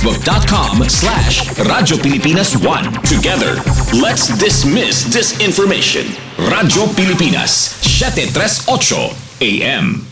Facebook.com/Radyo Pilipinas 1. Together, let's dismiss disinformation. Radyo Pilipinas, 738 AM.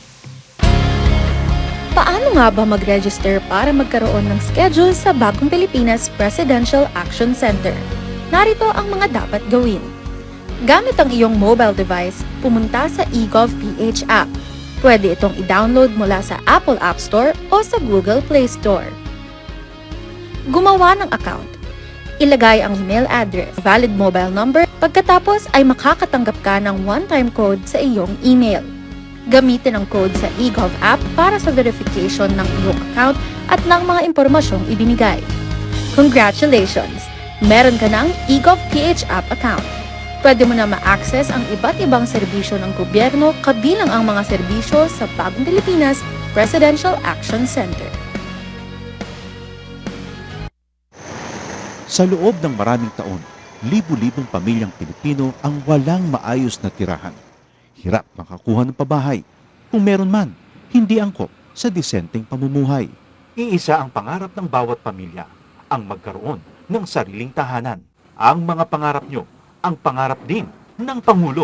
Paano nga ba mag-register para magkaroon ng schedule sa Bagong Pilipinas Presidential Action Center? Narito ang mga dapat gawin. Gamit ang iyong mobile device, pumunta sa eGovPH app. Pwede itong i-download mula sa Apple App Store o sa Google Play Store. Gumawa ng account. Ilagay ang email address, valid mobile number, pagkatapos ay makakatanggap ka ng one-time code sa iyong email. Gamitin ang code sa eGov app para sa verification ng iyong account at ng mga impormasyong ibinigay. Congratulations! Meron ka ng eGovPH app account. Pwede mo na ma-access ang iba't ibang serbisyo ng gobyerno kabilang ang mga serbisyo sa Bagong Pilipinas Presidential Action Center. Sa loob ng maraming taon, libu-libong pamilyang Pilipino ang walang maayos na tirahan. Hirap makakuha ng pabahay. Kung meron man, hindi angkop sa disenteng pamumuhay. Iisa ang pangarap ng bawat pamilya, ang magkaroon ng sariling tahanan. Ang mga pangarap nyo, ang pangarap din ng Pangulo.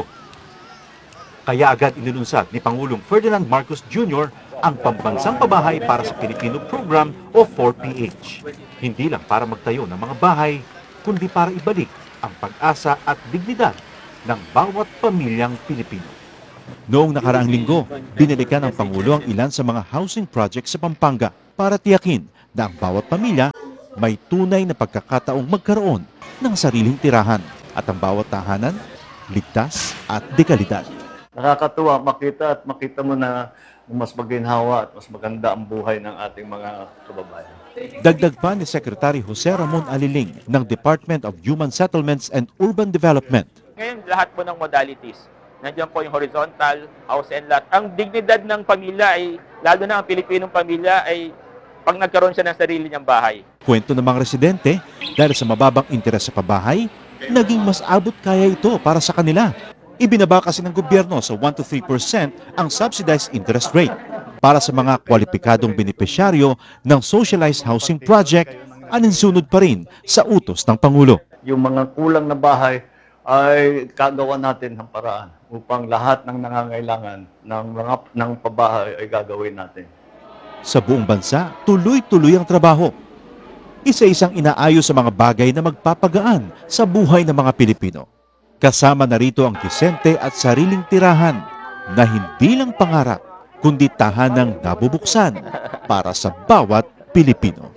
Kaya agad inilunsad ni Pangulong Ferdinand Marcos Jr. ang Pambansang Pabahay para sa Pilipino Program o 4PH. Hindi lang para magtayo ng mga bahay, kundi para ibalik ang pag-asa at dignidad ng bawat pamilyang Pilipino. Noong nakaraang linggo, binalikan ng Pangulo ang ilan sa mga housing projects sa Pampanga para tiyakin na ang bawat pamilya may tunay na pagkakataong magkaroon ng sariling tirahan at ang bawat tahanan ligtas at dekalidad. Nakakatuwa makita mo na mas maginhawa at mas maganda ang buhay ng ating mga kababayan. Dagdag pa ni Secretary Jose Ramon Aliling ng Department of Human Settlements and Urban Development. Ngayon, lahat po ng modalities. Nandiyan po yung horizontal, house and lot. Ang dignidad ng pamilya ay, lalo na ang Pilipinong pamilya ay pag nagkaroon siya ng sarili niyang bahay. Kwento ng mga residente, dahil sa mababang interes sa pabahay, naging mas abot kaya ito para sa kanila. Ibinaba kasi ng gobyerno sa 1 to 3% ang subsidized interest rate. Para sa mga kwalipikadong benepisyaryo ng socialized housing project, aninsunod pa rin sa utos ng Pangulo. Yung mga kulang na bahay ay kagawa natin ng paraan upang lahat ng nangangailangan ng pabahay ay gagawin natin. Sa buong bansa, tuloy-tuloy ang trabaho. Isa-isang inaayos sa mga bagay na magpapagaan sa buhay ng mga Pilipino. Kasama na rito ang disente at sariling tirahan na hindi lang pangarap, kundi tahanang nabubuksan para sa bawat Pilipino.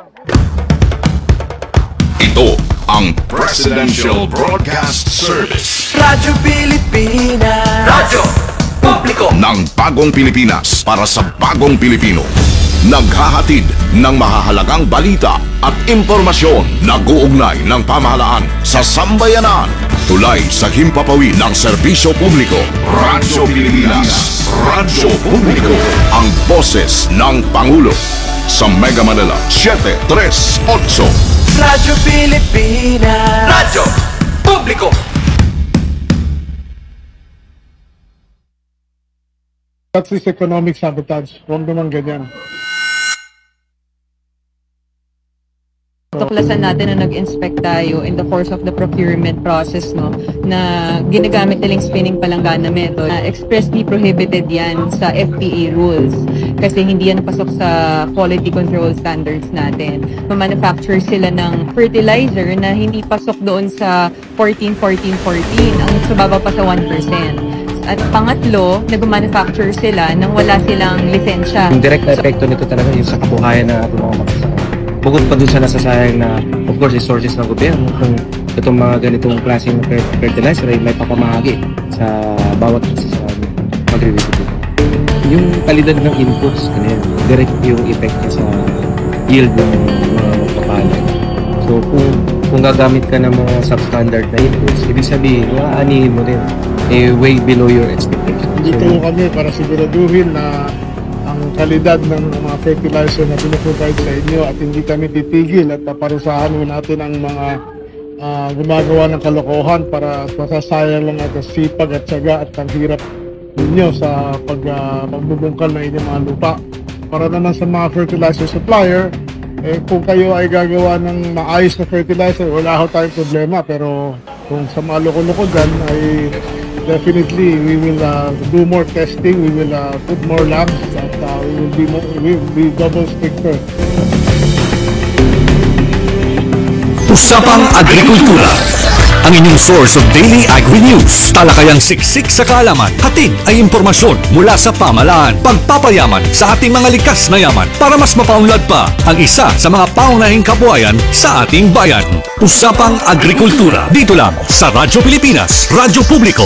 Ito ang Presidential Broadcast Service. Radyo Pilipinas. Radyo Publiko Ng Bagong Pilipinas para sa Bagong Pilipino. Naghahatid ng mahahalagang balita at impormasyon na uugnay ng pamahalaan sa sambayanan. Tulay sa himpapawid ng serbisyo publiko. Radyo Pilipinas. Radyo Publiko. Ang boses ng Pangulo. Sa Mega Manila, 738. Radyo Pilipinas. Radyo Publiko. That is economic sabotage. Huwag naman ganyan. Tuklasan natin na nag-inspect tayo in the course of the procurement process, no, na ginagamit nilang spinning palanggana method. Expressly prohibited yan sa FTA rules kasi hindi yan pasok sa quality control standards natin. Manufacture sila ng fertilizer na hindi pasok doon sa 14-14-14, ang sababa pa sa 1%. At pangatlo, nag-manufacture sila nang wala silang lisensya. Yung direct na epekto nito talaga yung sa kabuhayan na ating mga makasama. Bukod pa dun sa nasasayang na, of course, resources ng gobyerno, kung itong mga ganitong klaseng fertilizer ay may papamahagi sa bawat isa sa magre-review. Yung kalidad ng inputs, kanyan, direct yung effect niya sa yield ng mga magpapalay. So, kung gagamit ka ng mga substandard na inputs, ibig sabihin, aanihin mo din way below your expectations. Dito kami para siguraduhin na ang kalidad ng mga fertilizer na pinaprovide sa inyo at hindi kami titigil at paparusahan natin ang mga gumagawa ng kalokohan para masasayang lang at sipag at syaga at ang hirap ninyo sa pagbubungkal ng inyong mga lupa. Para naman sa mga fertilizer supplier, Kung kayo ay gagawa ng maayos na fertilizer, wala ho tayong problema. Pero kung sa mga loko-loko dyan, ay definitely we will do more testing, we will put more labs, at we will be double stricter. Usapang Agrikultura, ang inyong source of daily agri-news. Talakayang siksik sa kaalaman, hatid ay impormasyon mula sa pamahalaan, pagpapayaman sa ating mga likas na yaman para mas mapaunlad pa ang isa sa mga paunahing kabuhayan sa ating bayan. Usapang Agrikultura, dito lang sa Radyo Pilipinas, Radyo Publiko,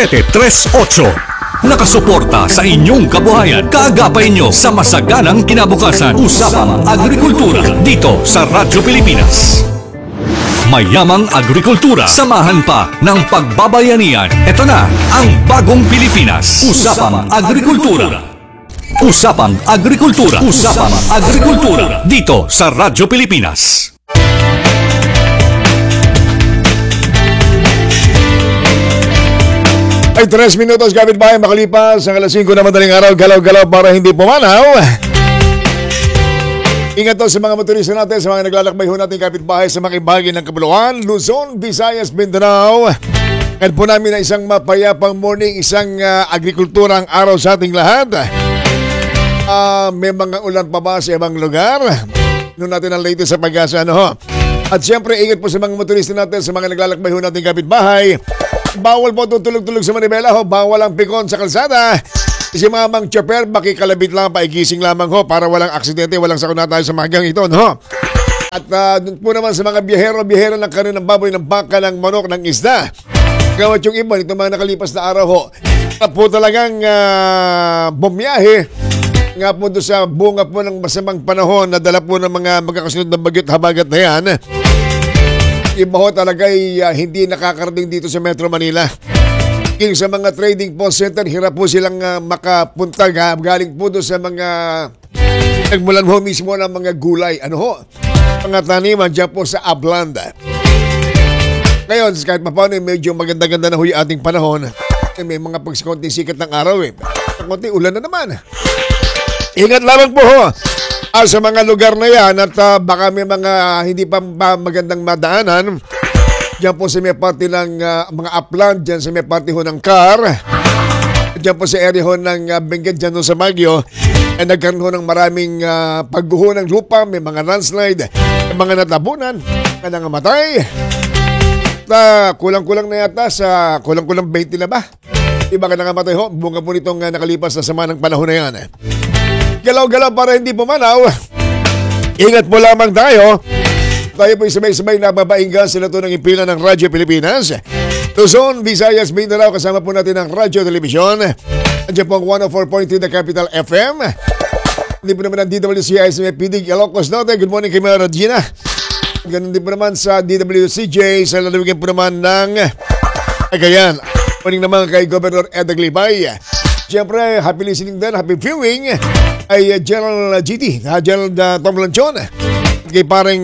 738. Nakasuporta sa inyong kabuhayan, kaagapay nyo sa masaganang kinabukasan. Usapang Agrikultura, dito sa Radyo Pilipinas. Mayamang agrikultura, samahan pa ng pagbabayanihan. Ito na ang bagong Pilipinas. Usapang Agrikultura. Usapang Agrikultura. Usapang Agrikultura. Dito sa Radyo Pilipinas. Ay 3 minutos kapitbahay makalipas ang alas 5 na madaling araw, galaw-galaw para hindi pumanaw. Ingat to sa mga motorista natin, sa mga naglalakbay ho natin kapitbahay sa mga bahagi ng Kabuluan, Luzon, Visayas, Mindanao. At po namin na isang mapayapang morning, isang agrikulturang araw sa ating lahat. May mga ulan pa ba sa ibang lugar? Noon natin ang latest sa Pag-asa, ano ho? At siyempre, ingat po sa mga motorista natin, sa mga naglalakbay ho natin kapitbahay. Bawal po tutulog-tulog sa Manibela ho, bawal ang pikon sa kalsada. Si Mamang Chopper, makikalabit lang, paigising lamang ho para walang aksidente, walang sakuna tayo sa magang ito, no? At dun po naman sa mga biyahero ng kanin ng baboy, ng baka, ng manok, ng isda. Gawat yung iba, nito mga nakalipas na araw ho. At po talagang bumiyahe. Nga po doon sa bunga po ng masamang panahon na dala po ng mga magkakasunod na bagyo at habagat na yan. Iba ho talaga ay hindi nakakarating dito sa Metro Manila. King sa mga trading post center, hirap po silang makapunta galing po doon sa mga nagmulan ho mismo ng mga gulay. Ano ho? Mga taniman dyan po sa Upland. Ngayon, kahit paano medyo maganda-ganda na ho yung ating panahon. May mga pagsikonting sikat ng araw eh. Konting ulan na naman. Ingat lamang po ho sa mga lugar na yan at baka may mga hindi pa magandang madaanan. Diyan po sa may parte ng mga upland, diyan sa may parte ho ng Car. Diyan po sa area ho ng Benguet, diyan ho sa Baguio. Nagkaroon ho ng maraming pagguho ng lupa, may mga landslide, may mga natabunan, may nangamatay. Kulang-kulang na yata sa kulang-kulang 20 na ba? Iba ka nangamatay ho, bunga po nitong nakalipas na sama ng panahon na yan. Galaw-galaw para hindi pumanaw. Ingat po lamang tayo. Tayo po'y sabay-sabay na babainggan sila ito ng impila ng Radyo Pilipinas. Luzon, Visayas, Mindanao, kasama po natin ang Radyo Telebisyon. Andiyan po ang 104.2 na Capital FM. Hindi po naman ang DWCI sa may Pidig, Ilocos Norte. Good morning kay Mara Regina. Ganun din po naman sa DWCJ sa lalawigan po naman ng Cagayan. Morning naman kay Governor Ed Aglibay. Siyempre, happy listening din, happy viewing ay General GT, General Tom Lanchon. Kay parang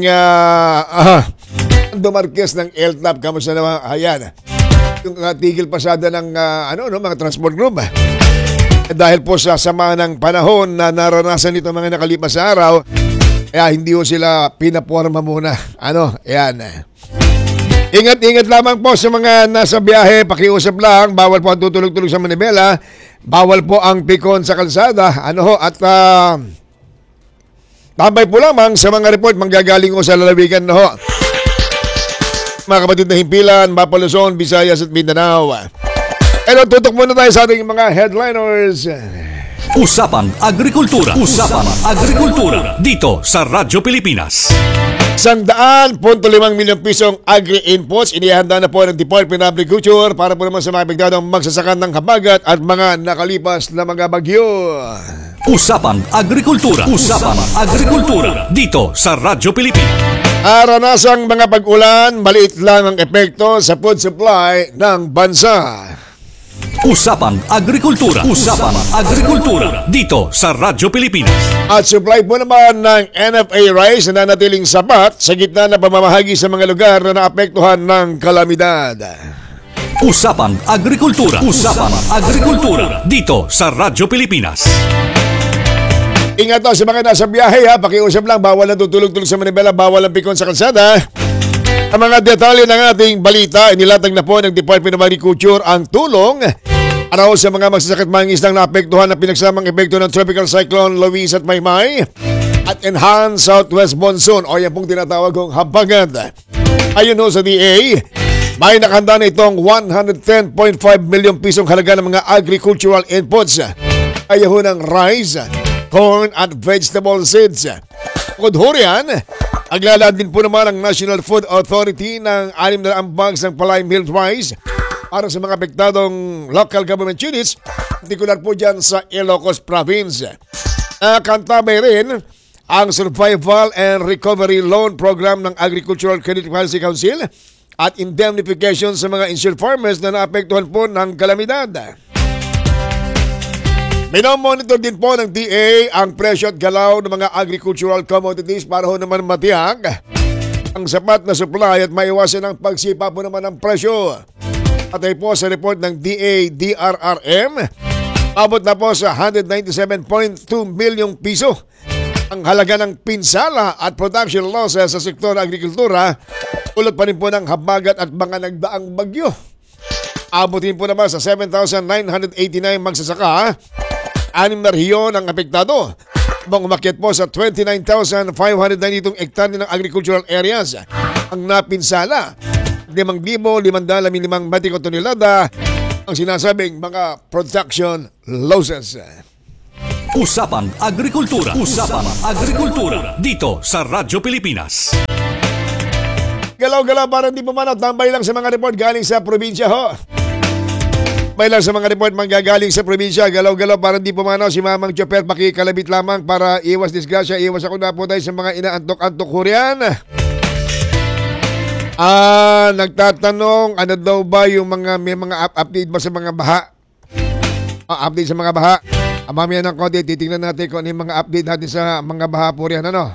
Ando Marquez ng LTAP, kamusta naman? Ayan. Yung tigil pasada ng mga transport group. Dahil po sa sama ng panahon na naranasan nito mga nakalipas sa araw, kaya hindi po sila pinaporma muna. Ayan. Ingat-ingat lamang po sa mga nasa biyahe, pakiusap lang, bawal po ang tutulog-tulog sa Manibela, bawal po ang pikon sa kalsada, at tambay po lamang sa mga report manggagaling ko sa lalawigan na ho. Mga kapatid na himpilan, Mapa Luzon, Visayas at Mindanao. Pero tutok muna tayo sa ating mga headliners. Usapang Agrikultura. Usapang Agrikultura. Dito sa Radyo Pilipinas. 100.5 milyong pisong agri-inputs inihanda na po ng Department of Agriculture para po naman sa mga bigdadong magsasakan ng habagat at mga nakalipas na mga bagyo. Usapang Agrikultura. Usapang Agrikultura. Dito sa Radyo Pilipinas. Aranasang mga pag-ulan, maliit lang ang epekto sa food supply ng bansa. Usapang Agrikultura. Usapang Agrikultura. Dito sa Radyo Pilipinas. At supply po naman ng NFA rice na nanatiling sapat sa gitna ng pamamahagi sa mga lugar na naapektuhan ng kalamidad. Usapang Agrikultura. Usapang Agrikultura. Dito sa Radyo Pilipinas. Ingat to sa mga nasa biyahe ha, pakiusap lang, bawal ang tutulog-tulog sa manibela, bawal ang pikon sa kalsada. Ang mga detalye ng ating balita, inilatag na po ng Department of Agriculture ang tulong araw sa mga magsasakit mangingisdang naapektuhan ng pinagsamang epekto ng Tropical Cyclone Luis at Maymay at Enhanced Southwest Monsoon o yan pong tinatawag kong habagat. Ayon ho sa DA, may nakahanda na itong 110.5 milyong pisong halaga ng mga agricultural inputs. Ayaw ho ng rice, corn at vegetable seeds. Bukod ho riyan, aglalad din po naman ang National Food Authority ng 600 bags ng Palay Milled Rice para sa mga apektadong local government units, partikular po dyan sa Ilocos Province. Kantabay rin ang Survival and Recovery Loan Program ng Agricultural Credit Policy Council at indemnification sa mga insured farmers na naapektuhan po ng kalamidad. Minomonitor din po ng DA ang presyo at galaw ng mga agricultural commodities para ho naman matiyak ang sapat na supply at maiwasan ang pagsipa po naman ng presyo. At ay po sa report ng DA-DRRM, abot na po sa 197.2 milyong piso ang halaga ng pinsala at production losses sa sektor ng agrikultura, ulot pa rin po ng habagat at mga nagdaang bagyo. Abutin po naman sa 7,989 magsasaka, 6 na rehiyon ang apektado, habang umakyat po sa 29,592 hektare ng agricultural areas ang napinsala. 5,515 metriko tonelada ang sinasabing mga production losses. Usapang Agrikultura. Usapang Agrikultura. Dito sa Radyo Pilipinas. Galaw-galaw para hindi pumanaw. Tambay lang sa mga report galing sa probinsya ho. May lang sa mga report manggagaling sa probinsya. Galaw-galaw para hindi pumanaw. Si Mamang Chopper pakikalabit lamang para iwas disgrasya. Iwas ako na po tayo sa mga inaantok-antok hurian. Nagtatanong, ano daw ba yung may mga update ba sa mga baha? Update sa mga baha. Mamaya ng konti, titingnan natin kung ano yung mga update natin sa mga baha po riyan. Ano?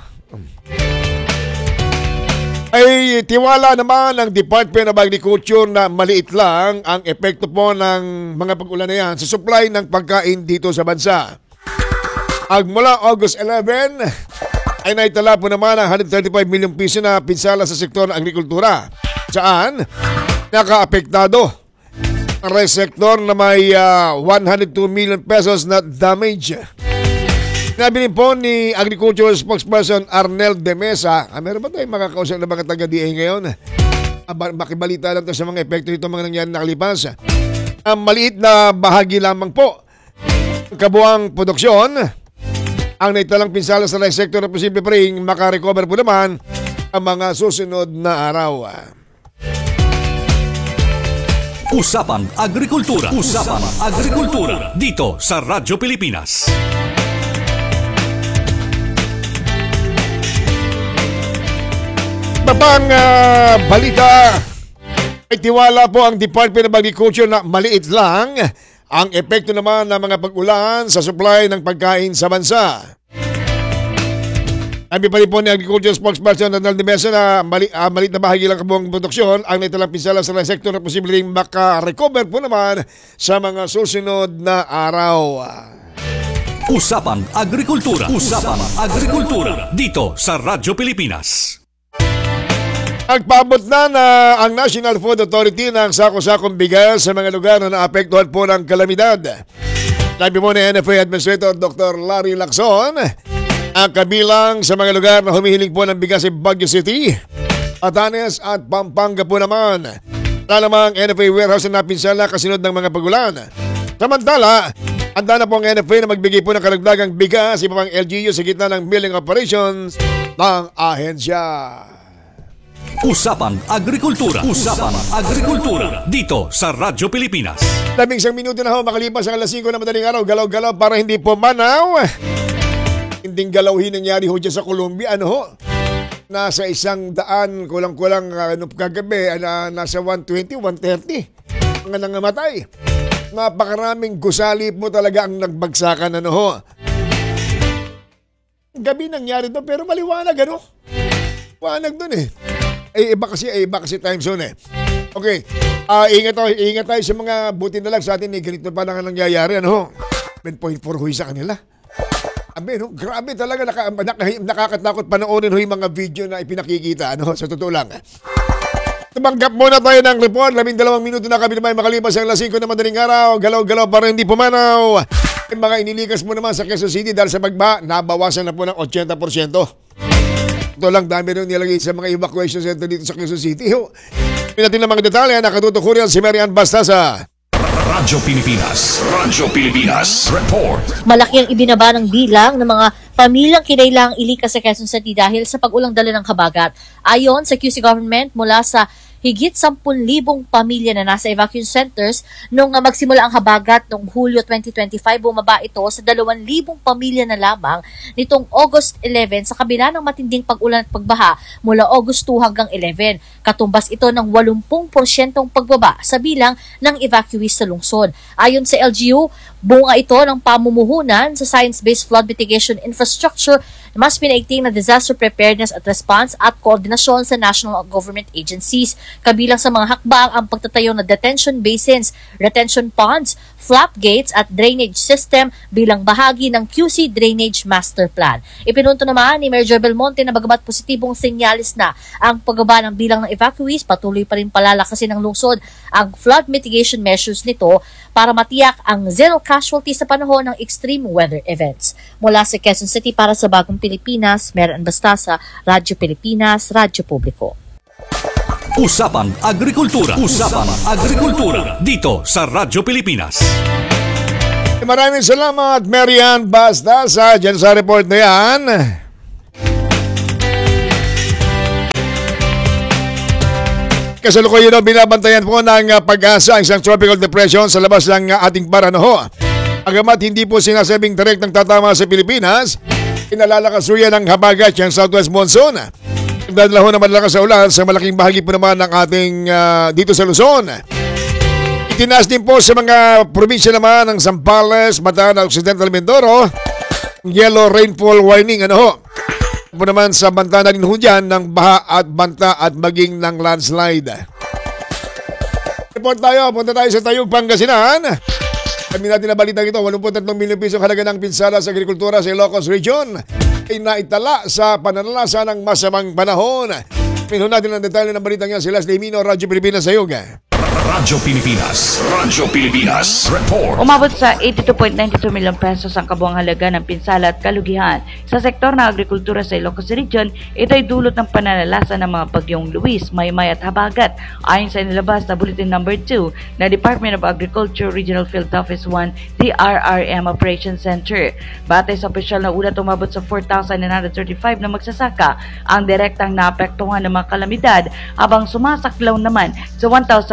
Ay tiwala naman ng Department of Agriculture na maliit lang ang epekto po ng mga pag-ulan na yan sa supply ng pagkain dito sa bansa. Mula August 11, ay naitala po naman ang 135 milyong piso na pinsala sa sektor ng agrikultura. Saan? Naka-apektado ang rice sector na may 102 million pesos na damage. Sinabi rin po ni Agricultural Spokesperson Arnel de Mesa, meron ba tayong makakausap na mga taga-DA ngayon? Makibalita lang to sa mga epekto nito mga nangyari nakalipas. Maliit na bahagi lamang po ang kabuang produksyon ang naitalang pinsala sa rice sector na posible pa rin makarecover po naman ang mga susunod na araw. Usapang Agrikultura. Usapang Agrikultura. Dito sa Radyo Pilipinas. Babang balita, ay tiwala po ang Department of Agriculture na maliit lang ang epekto naman ng mga pag-ulan sa supply ng pagkain sa bansa. Sabi pa rin po ni Agriculture Spokesperson Arnel de Mesa na maliit na bahagi lang kabuang produksyon ang naitalang pinsala sa sektor na posibleng maka-recover po naman sa mga susunod na araw. Usapang Agrikultura. Usapang Agrikultura. Dito sa Radyo Pilipinas. Nagpaabot na ang National Food Authority ng sako-sakong bigas sa mga lugar na naapektuhan po ng kalamidad. Sabi mo ni NFA Administrator Dr. Larry Lacson, ang kabilang sa mga lugar na humihiling po ng bigas ay Baguio City, Batanes at Pampanga po naman. Talamang NFA warehouse na napinsala kasunod ng mga pagulan. Samantala, handa na po ang NFA na magbigay po ng karagdagang bigas sa ibang LGU sa gitna ng milling operations ng ahensya. Usapang Agrikultura. Usapang Agrikultura. Dito sa Radyo Pilipinas. 11 minuto na ho makalipas ang alas 5 na madaling araw. Galaw-galaw para hindi pumanaw. Hinding galawin nangyari ho dyan sa Colombia. Ano ho? Nasa 100, kulang-kulang kagabi, nasa 120, 130. Ang nangamatay. Napakaraming gusali po talaga ang nagbagsakan. Ano ho? Gabi nangyari to pero maliwanag ano? Wanag dun eh. Iba kasi time zone eh. Okay. Ingat tayo sa mga buti na lang sa atin ganito pa lang nangyayari ano. 7.4 huy sa kanila. Grabe, no? Grabe talaga. Nakakatakot panoorin ho yung mga video na ipinakikita. Ano? Sa totoo lang. Tumanggap muna tayo ng report. 12 minuto na kami naman makalipas ang alas 5 na madaling araw. Galaw-galaw para hindi pumanaw. Yung mga inilikas mo naman sa Quezon City dahil sa bagba, nabawasan na po ng 80%. Ito lang, dami rin nilagay sa mga evacuation center dito sa Quezon City. Pinatin ng mga detalye, nakatutok ko rin si Marian Bastasa. Radyo Pilipinas. Radyo Pilipinas. Report. Malaki ang ibinaba ng bilang ng mga pamilyang kinailangang ilikas sa Quezon City dahil sa pag-ulang dala ng habagat. Ayon sa QC government, mula sa higit 10,000 pamilya na nasa evacuation centers nung magsimula ang habagat noong Hulyo 2025, bumaba ito sa 2,000 pamilya na lamang nitong August 11 sa kabila ng matinding pag-ulan at pagbaha mula August 2 hanggang 11. Katumbas ito ng 80% pagbaba sa bilang ng evacuees sa lungsod. Ayon sa LGU, bunga ito ng pamumuhunan sa science-based flood mitigation infrastructure na mas pinaigting na disaster preparedness at response at koordinasyon sa national government agencies. Kabilang sa mga hakbang ang pagtatayo ng detention basins, retention ponds, flap gates at drainage system bilang bahagi ng QC Drainage Master Plan. Ipinunto naman ni Mayor Joe Belmonte na bagamat positibong senyalis na ang pagbaba ng bilang ng evacuees, patuloy pa rin palalakasin ng lungsod ang flood mitigation measures nito para matiyak ang zero casualty sa panahon ng extreme weather events. Mula sa Quezon City para sa Bagong Pilipinas, Marian Bastasa, Radyo Pilipinas, Radyo Publiko. Usapang Agrikultura. Usapang Agrikultura. Dito sa Radyo Pilipinas. Maraming salamat, Marian Bastasa, dyan sa report na yan. Kasalukuyan binabantayan po ng Pag-asa ang isang tropical depression sa labas ng ating Baranoho. Agamat hindi po sinasabing direktang tatama sa Pilipinas, inalalakasuyan ng habagat yung southwest monsoon. Dadalaho naman lakas sa ulan sa malaking bahagi po naman ng ating dito sa Luzon. Itinaas din po sa mga probinsya naman ng Zambales, Bataan at Occidental Mindoro, yellow rainfall warning. Po naman sa banta na rin ho dyan ng baha at banta at maging ng landslide. Report tayo, punta tayo sa Tayug, Pangasinan. Kami natin na balita ito, 83 milyong pisong halaga ng pinsala sa agrikultura sa Ilocos Region ay naitala sa pananalasa ng masamang panahon. Pinuhin natin ang detalye ng balita niya si Leslie Mino, Radyo Pilipinas sa Tayug. Radyo Pilipinas. Radyo Pilipinas. Report. Umabot sa 82.92 milyong pesos ang kabuang halaga ng pinsala at kalugihan sa sektor ng agrikultura sa Ilocos Region. Ito ay dulot ng pananalasa ng mga bagyong Luis, Maymay at Habagat. Ayon sa inilabas na Bulletin No. 2 na Department of Agriculture Regional Field Office 1 DRRM Operations Center. Batay sa opisyal na ulat, umabot sa 4,935 na magsasaka ang direktang naapektuhan ng mga kalamidad, habang sumasaklaw naman sa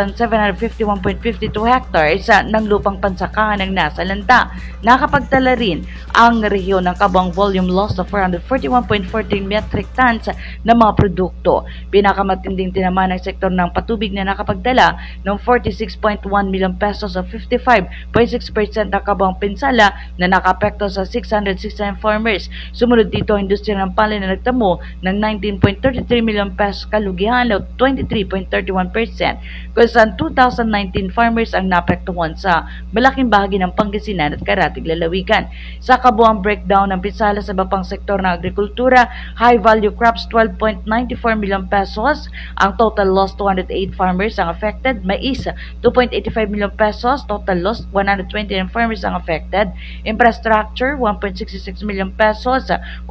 1,751.52 hectares ng lupang pansakahan ng nasa lanta. Nakapagtala rin ang rehiyon ng kabuang volume loss of 441.14 metric tons ng mga produkto. Pinakamatinding tinamaan ng sektor ng patubig na nakapagdala ng 46.1 milyong pesos o 55.6% ng kabuang pinsala na nakapekto sa 669 farmers. Sumunod dito ang industriya ng palay na nagtamo ng 19.33 milyong pesos kalugihan o 23.31%. Kung saan 2,019 farmers ang napektuhan sa malaking bahagi ng Pangasinan at Karatig Lalawigan. Sa kabuang breakdown ng pinsala sa iba pang sektor ng agrikultura, high value crops 12.94 milyong pesos, ang total loss 208 farmers ang affected, mais 2.85 milyong pesos, total loss 129 farmers ang affected, infrastructure 1.66 milyong pesos,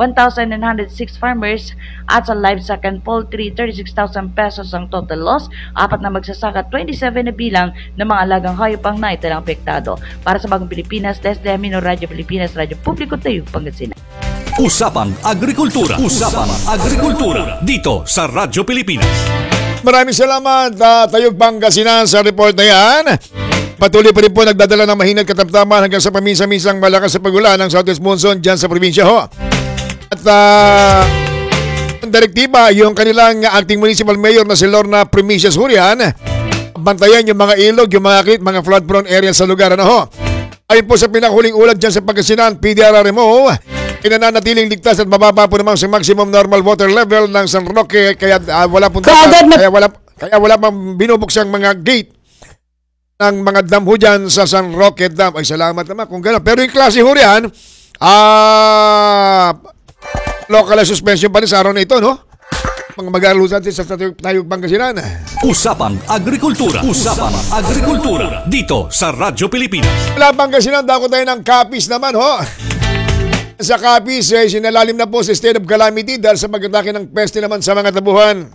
1,906 farmers, at sa livestock and poultry 36,000 pesos ang total loss, apat na magsasaka 27 na bilang ng mga alagang hayop ang naitalang apektado. Para sa Bagong Pilipinas, Leslie Amino, Radyo Pilipinas, Radyo Publiko, Tayug, Pangasinan. Usapang Agrikultura. Usapang Agrikultura. Dito sa Radyo Pilipinas. Maraming salamat, Tayug, Pangasinan, sa report na yan. Patuloy pa rin po nagdadala ng mahinag katamtaman hanggang sa paminsan-minsang malakas sa pagulan ng Southwest Monsoon dyan sa probinsya ho. At ang direktiba, yung kanilang acting municipal mayor na si Lorna Primicias Hurian, bantayan yung mga ilog, yung mga flood-prone areas sa lugar. Ayon po sa pinakahuling ulat dyan sa Pangasinan, PDRRMO, inananatiling ligtas at mababa po naman sa maximum normal water level ng San Roque, kaya wala pang binubuksang mga gate ng mga dam ho dyan sa San Roque Dam. Ay, salamat naman kung gano'n. Pero yung klase ho riyan, Localized suspension pa rin sa araw na ito, no? Mga mag-aalusan sa Tayog, Pangasinan. Usapang Agrikultura. Usapang Agrikultura. Dito sa Radyo Pilipinas. Wala Pangasinan, dako tayo ng Capiz naman, ho. Sa Capiz, sinalalim na po sa state of calamity dahil sa pag-atake ng peste naman sa mga tabuhan.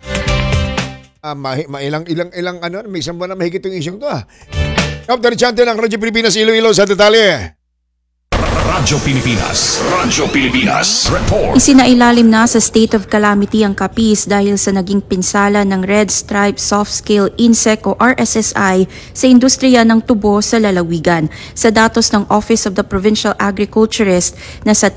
Ilang may isang buwan na mahigit yung isyong to, Dr. Chante ng Radyo Pilipinas, Iloilo sa detalye. Radyo Pilipinas. Radyo Pilipinas. Report. Isinailalim na sa state of calamity ang Capiz dahil sa naging pinsala ng Red Stripe Soft Scale Insect o RSSI sa industriya ng tubo sa lalawigan. Sa datos ng Office of the Provincial Agriculturist, nasa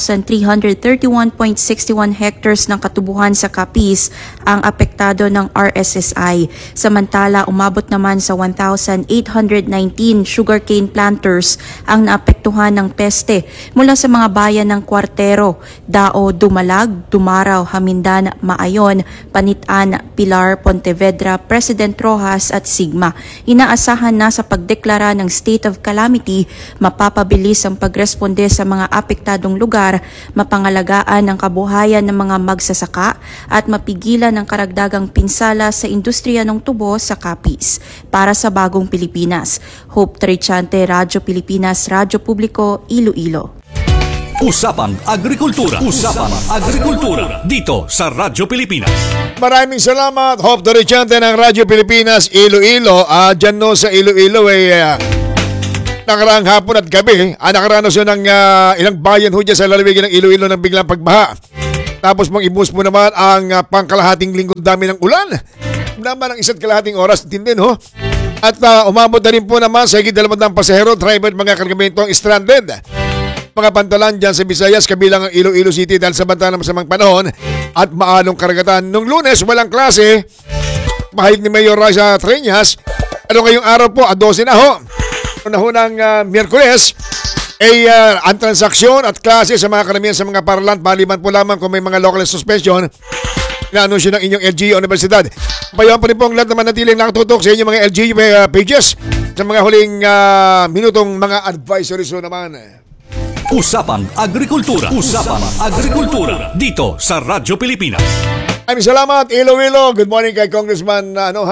3,331.61 hectares ng katubuhan sa Capiz ang apektado ng RSSI. Samantala, umabot naman sa 1,819 sugarcane planters ang naapektuhan ng peste mula sa mga bayan ng Cuartero, Dao, Dumalag, Dumaraw, Hamindan, Maayon, Panitan, Pilar, Pontevedra, President Rojas at Sigma. Inaasahan na sa pagdeklara ng state of calamity, mapapabilis ang pagresponde sa mga apektadong lugar, mapangalagaan ang kabuhayan ng mga magsasaka at mapigilan ang karagdagang pinsala sa industriya ng tubo sa Capiz. Para sa Bagong Pilipinas, Hope Trichante, Radyo Pilipinas, Radyo Publiko, Iloilo. Usapang Agrikultura. Usapang Agrikultura. Dito sa Radyo Pilipinas. Maraming salamat, Hope Trichante ng Radyo Pilipinas, Iloilo. Dyan no sa Iloilo nakaraang hapon at gabi, nakaranas yun ng ilang bayan ho dyan sa lalawigan ng Iloilo ng biglang pagbaha. Tapos ibus mo naman ang pangkalahating linggo dami ng ulan. Naman ang 1.5 oras din ho. At umabot na rin po naman sa higit 2 pasahero, driver at mga kargamentong stranded. Mga pantalan dyan sa Visayas, kabilang ang Iloilo City dahil sa banta ng masamang panahon at maalong karagatan. Nung Lunes, walang klase. Pahayag ni Mayor Raisa Treñas. Ngayong araw po, 12 na ho. Na ho ng Miyerkules, ang transaksyon at klase sa mga karamihan sa mga paralan, paliman po lamang kung may mga local suspension na-anunsyo ng inyong LGU Universidad. Payawan pa rin po ang lahat naman natiling nakatutok sa inyong mga LGU pages sa mga huling minutong mga advisories naman. Usapang Agrikultura. Usapang Agrikultura. Dito sa Radyo Pilipinas. Maraming salamat, Iloilo. Good morning kay Congressman,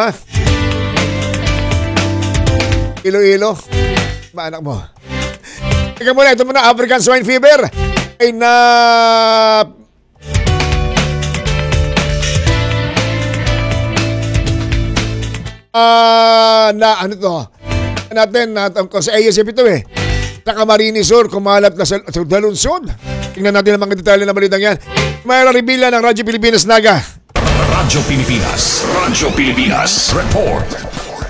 Iloilo. Anak mo. Teka muna, ito muna, African Swine Fever ay sa ASF ito sa Camarines Sur, kumalat na sa Dalunsod. Tingnan natin ang mga detalye na balitang yan. May ribila ng Radyo Pilipinas Naga. Radyo Pilipinas. Radyo Pilipinas. Report.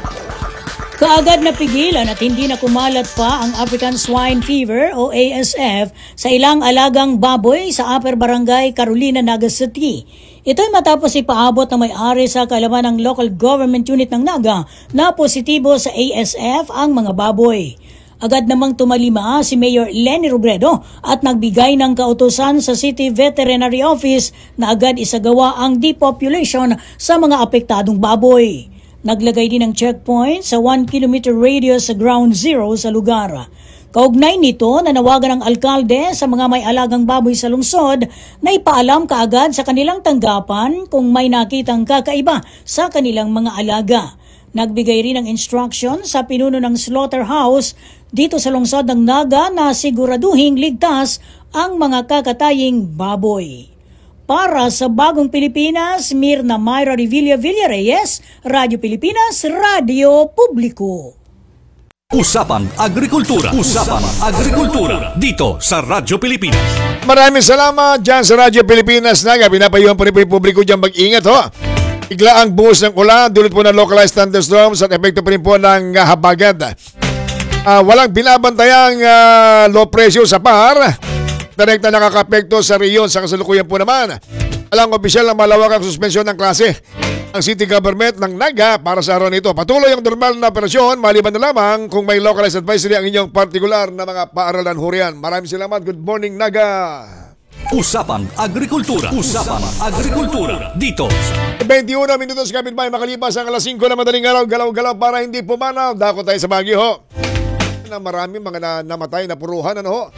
Kaagad na pigilan at hindi na kumalat pa ang African Swine Fever o ASF sa ilang alagang baboy sa Upper Barangay Carolina, Naga City. Ito'y matapos ipaabot na may-ari sa kalaman ng local government unit ng Naga na positibo sa ASF ang mga baboy. Agad namang tumalima si Mayor Lenny Robredo at nagbigay ng kautusan sa City Veterinary Office na agad isagawa ang depopulation sa mga apektadong baboy. Naglagay din ng checkpoint sa 1 kilometer radius sa ground zero sa lugar. Kaugnay nito, nanawagan ng alkalde sa mga may alagang baboy sa lungsod na ipaalam kaagad sa kanilang tanggapan kung may nakitang kakaiba sa kanilang mga alaga. Nagbigay rin ng instruction sa pinuno ng slaughterhouse dito sa lungsod ng Naga na siguraduhing ligtas ang mga kakataying baboy. Para sa Bagong Pilipinas, Mirna Mayra Revilla Villarreyes, Radyo Pilipinas, Radyo Publiko. Usapang Agrikultura. Usapang Agrikultura. Dito sa Radyo Pilipinas. Maraming salamat dyan sa Radyo Pilipinas. Pinapayuhan po rin po yung publiko dyan mag-ingat Bigla ang buhos ng ulan, dulot po ng localized thunderstorms at epekto pa rin po ng habagat. Walang binabantayang low pressure sa PAR. Direkta nakakapekto sa reyon sa kasalukuyan po naman. Alang opisyal na malawak ang suspensyon ng klase. Ang city government ng Naga para sa araw nito. Patuloy ang normal na operasyon, maliban na lamang kung may localized advisory ang inyong partikular na mga paaralan hurian. Maraming salamat. Good morning, Naga. Usapang Agrikultura. Usapang Agrikultura. Dito. 21 minutos kapitbahay makalipas ang alas 5 na madaling araw. Galaw-galaw para hindi pumanaw. Dako tayo sa Baguio. Na marami mga namatay na puruhan.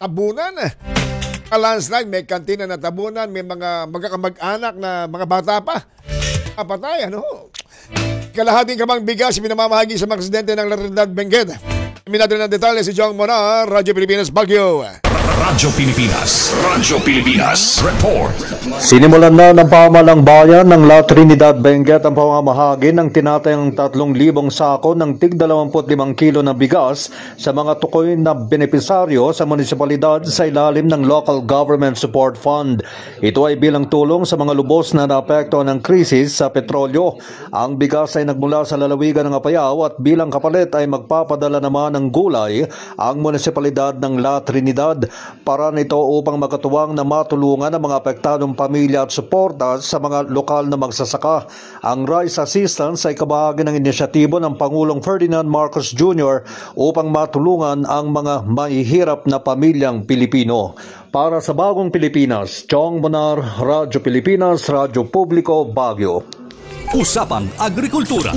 tabunan. Landslide, may kantina na tabunan, may mga magkakamag-anak na mga bata pa. Kapatay, ano? Kalahating kamang bigas pinamamahagi sa mga residente ng Larinidad, Benguet. Minadala ng detalye si Jong Monar, Radyo Pilipinas, Baguio. Radyo Pilipinas Report. Sinimulan na ng pamahalang bayan ng La Trinidad, Benguet ang pamamahagi ng tinatayang 3,000 sako ng tig 25 kilo na bigas sa mga tukoy na benepisaryo sa munisipalidad sa ilalim ng Local Government Support Fund. Ito ay bilang tulong sa mga lubos na naapektuhan ng krisis sa petrolyo. Ang bigas ay nagmula sa lalawigan ng Apayao at bilang kapalit ay magpapadala naman ng gulay ang munisipalidad ng La Trinidad. Para nito upang makatuwang na matulungan ang mga apektadong pamilya at suporta sa mga lokal na magsasaka. Ang Rice Assistance ay kabahagi ng inisyatibo ng Pangulong Ferdinand Marcos Jr. upang matulungan ang mga mahihirap na pamilyang Pilipino. Para sa Bagong Pilipinas, Chong Monar, Radyo Pilipinas, Radyo Publiko, Baguio. Usapang Agrikultura.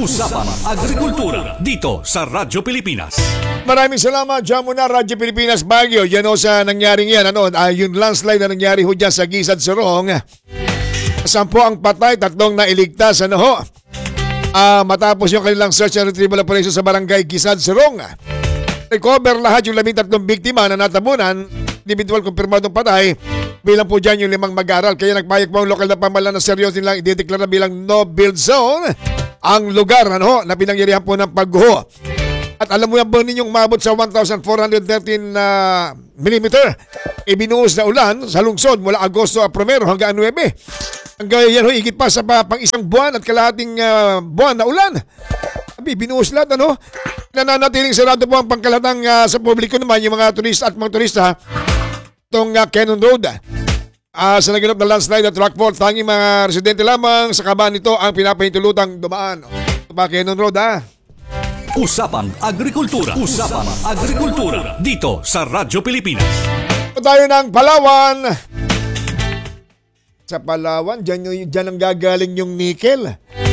Dito sa Radyo Pilipinas. Maraming salamat, Jong Monar, Radyo Pilipinas, Baguio. Yan o sa nangyaring yan. Yung landslide na nangyari ho dyan sa Gisad, Sorong. 10 ang patay, 3 na iligtas. Matapos yung kanilang search and retrieval operation sa barangay Gisad, Sorong. Recover lahat yung 13 biktima na natabunan. Individual kumpirmadong patay. Bilang po dyan yung 5 mag-aaral. Kaya nagpayag po ang lokal na pamahalaan na seryoso nilang idedeklara bilang no-build zone ang lugar na pinangyarihan po ng pagguho. At alam mo yan po ninyong umabot sa 1,413 millimeter. Ibinuhos na ulan sa lungsod mula Agosto a 1 hanggang 9. Hanggang yan higit pa sa pang isang buwan at kalahating buwan na ulan. Binuhos lahat, nananatiling sarado po ang pangkalatang sa publiko naman yung mga turista at mga turista itong Cannon Road. Sa naganap na landslide at rockfall, tanging mga residente lamang sa kaban nito ang pinapahintulutang dumaan. Ito ba Cannon Road, Usapang Agrikultura. Dito sa Radyo Pilipinas. Ito tayo ng Palawan. Sa Palawan, dyan ang gagaling yung nickel.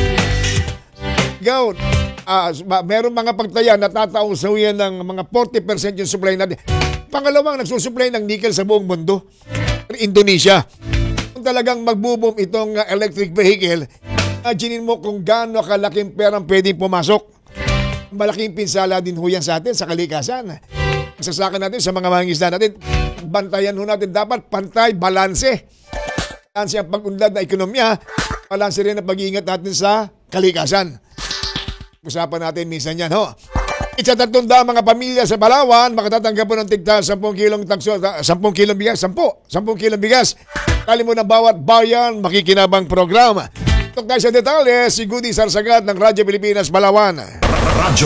Gown. Meron mga pagtaya na tataong sawiyan ng mga 40% yung supply natin. Pangalawang nagsusupply ng nickel sa buong mundo, Indonesia. Kung talagang magbo-boom itong electric vehicle, imaginin mo kung gaano kalaking perang pwedeng pumasok. Malaking pinsala din ho yan sa atin, sa kalikasan. Sasaka natin sa mga mangingisda natin. Bantayan ho natin dapat pantay, balanse. Balanse ang pag-unlad na ekonomiya, balanse rin ang pag-iingat natin sa kalikasan. Usapan natin minsan yan, Isa 300 mga pamilya sa Palawan makatatanggap po ng tigta 10 kilong takso, 10 kilong bigas, 10 kilong bigas. Kali mo ng bawat bayan, makikinabang programa. Ito tayo sa detalye, si Goody Sarsagat ng Radyo Pilipinas, Palawan. Radyo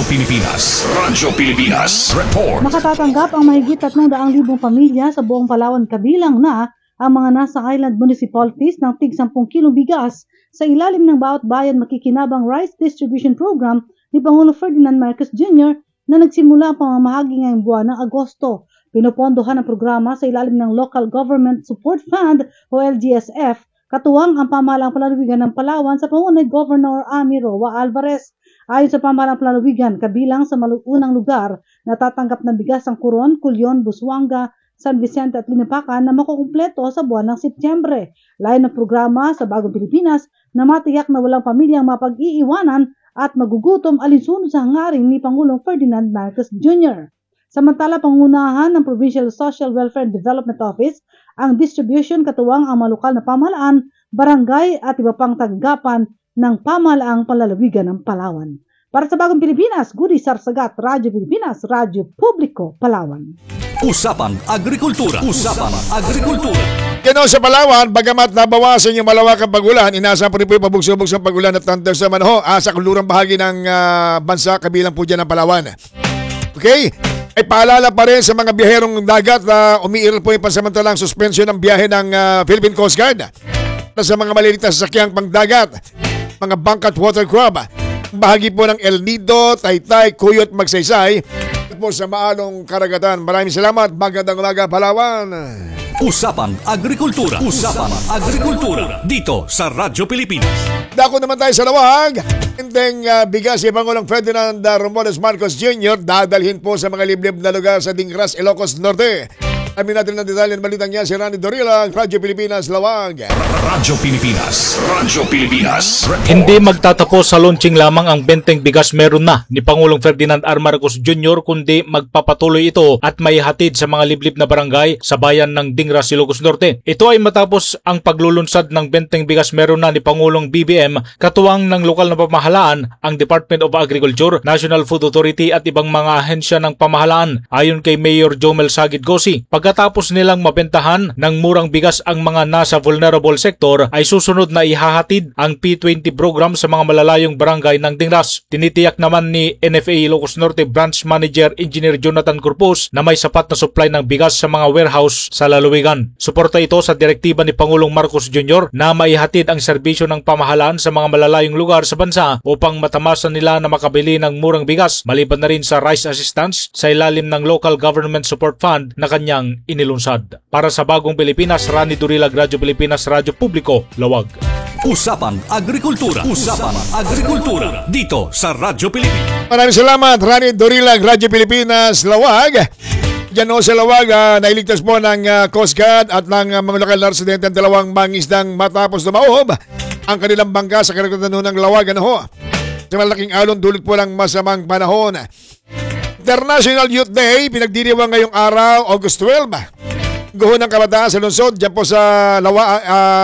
Pilipinas Report. Makatatanggap ang mahigit 300,000 pamilya sa buong Palawan kabilang na ang mga nasa island municipalities ng tig 10 kilong bigas sa ilalim ng bawat bayan makikinabang rice distribution program ni Pangulo Ferdinand Marcos Jr. na nagsimula ang pamamahagi ngayong buwan ng Agosto. Pinupondohan ang programa sa ilalim ng Local Government Support Fund o LGSF, katuwang ang pamahalaang palalawigan ng Palawan sa pangunay Governor Ami Roa Alvarez. Ayon sa pamahalaang palalawigan, kabilang sa maluunang lugar na tatanggap ng bigas ang Coron, Culion, Busuanga, San Vicente at Linapacan na makukumpleto sa buwan ng Setyembre. Layon ng programa sa Bagong Pilipinas na matiyak na walang pamilyang mapag-iiwanan at magugutom alinsunod sa hangarin ni Pangulong Ferdinand Marcos Jr. Samantala, pangunahan ng Provincial Social Welfare and Development Office ang distribution katuwang ang malukal na pamahalaan, barangay at iba pang tanggapan ng pamahalaang panlalawigan ng Palawan. Para sa Bagong Pilipinas, Goody Sarsagat, Radyo Pilipinas, Radyo Publiko, Palawan. Usapang Agrikultura. Kano sa Palawan, bagamat nabawasan yung malawakang pagulan, inaasahan po rin po yung pabugso-bugsong pagulan at thunderstorm sa kulurang bahagi ng bansa, kabilang po dyan ng Palawan. Okay? Ay paalala pa rin sa mga biyaherong dagat na umiiral po yung pansamantalang suspension ng biyahe ng Philippine Coast Guard. Sa mga maliliit na sasakyang pangdagat, mga bangkat watercrab, bahagi po ng El Nido, Taytay, Kuyot, Magsaysay, po sa maalong karagatan. Maraming salamat. Magandang umaga, Palawan. Usapang Agrikultura. Dito sa Radyo Pilipinas. Dako naman tayo sa lawag. Hinteng bigas si Pangulong Ferdinand Romualdez Marcos Jr. dadalhin po sa mga liblib na lugar sa Dingras, Ilocos Norte. Amin natin ng detalye ng balitang niya si Rani Dorila, Radyo Pilipinas, Lawag. Radyo Pilipinas. Radyo Pilipinas. Hindi magtatapos sa launching lamang ang benteng bigas meron na ni Pangulong Ferdinand R. Marcos Jr. kundi magpapatuloy ito at maihatid sa mga liblib na barangay sa bayan ng Dingras, Ilocos Norte. Ito ay matapos ang paglulunsad ng benteng bigas meron na ni Pangulong BBM katuwang ng lokal na pamahalaan, ang Department of Agriculture, National Food Authority at ibang mga ahensya ng pamahalaan. Ayon kay Mayor Jomel Sagid Gosi, pagkatapos nilang mabentahan ng murang bigas ang mga nasa vulnerable sector ay susunod na ihahatid ang P20 program sa mga malalayong barangay ng Dingras. Tinitiyak naman ni NFA Ilocos Norte Branch Manager Engineer Jonathan Corpus na may sapat na supply ng bigas sa mga warehouse sa lalawigan. Suporta ito sa direktiba ni Pangulong Marcos Jr. na maihatid ang serbisyo ng pamahalaan sa mga malalayong lugar sa bansa upang matamasan nila na makabili ng murang bigas, maliban na rin sa rice assistance sa ilalim ng Local Government Support Fund na kanyang inilunsad. Para sa Bagong Pilipinas, Rani Durilag, Radyo Pilipinas, Radyo Publiko, Lawag. Usapan Agrikultura. Usapan Agrikultura. Dito sa Radyo Pilipinas. Maraming salamat, Rani Dorilag, Radyo Pilipinas, Lawag. Diyan o sa Lawag, nailigtas po ng Coast Guard at ng mga lokal na residente ang dalawang mangisdang matapos dumaob ang kanilang bangka sa karagatan ng Lawag. Sa malaking alon, dulot po ng masamang panahon. International Youth Day, pinagdiriwang ngayong araw, August 12. Guho ng kabataan sa lungsod, dyan po sa Lawag,